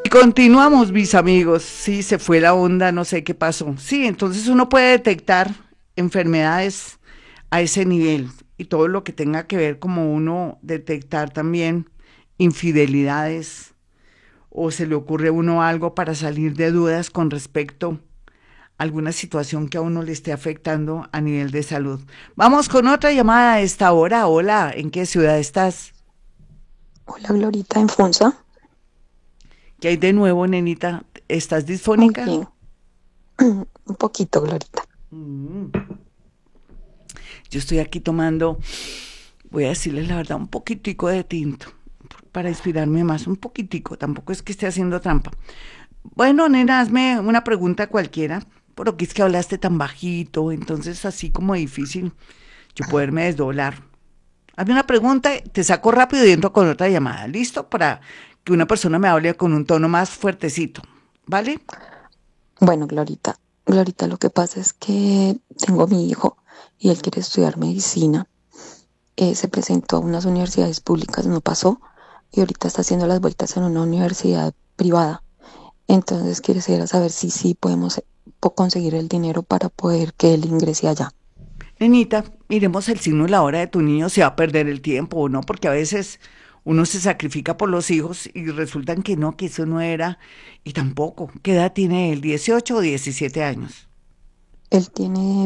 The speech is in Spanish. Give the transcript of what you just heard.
continuamos, mis amigos. Sí, se fue la onda, no sé qué pasó. Sí, entonces uno puede detectar enfermedades a ese nivel y todo lo que tenga que ver como uno detectar también infidelidades o se le ocurre a uno algo para salir de dudas con respecto a alguna situación que a uno le esté afectando a nivel de salud. Vamos con otra llamada a esta hora. Hola, ¿en qué ciudad estás? Hola Glorita, en Funza. ¿Qué hay de nuevo, nenita? ¿Estás Muy disfónica? bien. Un poquito, Glorita. Mm. Yo estoy aquí tomando, voy a decirles la verdad, un poquitico de tinto para inspirarme más, un poquitico, tampoco es que esté haciendo trampa. Bueno, nena, hazme una pregunta cualquiera, porque es que hablaste tan bajito, entonces así como difícil yo poderme desdoblar. Hazme una pregunta, te saco rápido y entro con otra llamada, ¿listo? Para que una persona me hable con un tono más fuertecito, ¿vale? Bueno, Glorita. Glorita, lo que pasa es que tengo a mi hijo y él quiere estudiar medicina. Se presentó a unas universidades públicas, no pasó, y ahorita está haciendo las vueltas en una universidad privada. Entonces quisiera saber si sí podemos conseguir el dinero para poder que él ingrese allá. Nenita, miremos el signo y la hora de tu niño, si va a perder el tiempo o no, porque a veces uno se sacrifica por los hijos y resultan que no, que eso no era, y tampoco. ¿Qué edad tiene él? ¿18 o 17 años? Él tiene